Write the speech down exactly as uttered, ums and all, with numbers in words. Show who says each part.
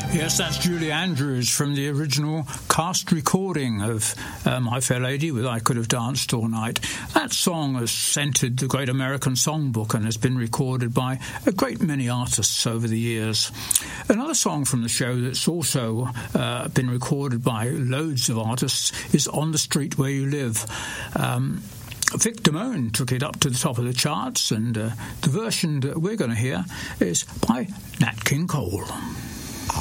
Speaker 1: Yes, that's Julie Andrews from the original cast recording of uh, My Fair Lady with I Could Have Danced All Night. That song has entered the Great American Songbook and has been recorded by a great many artists over the years. Another song from the show that's also uh, been recorded by loads of artists is On the Street Where You Live. Um, Vic Damone took it up to the top of the charts, and uh, the version that we're going to hear is by Nat King Cole.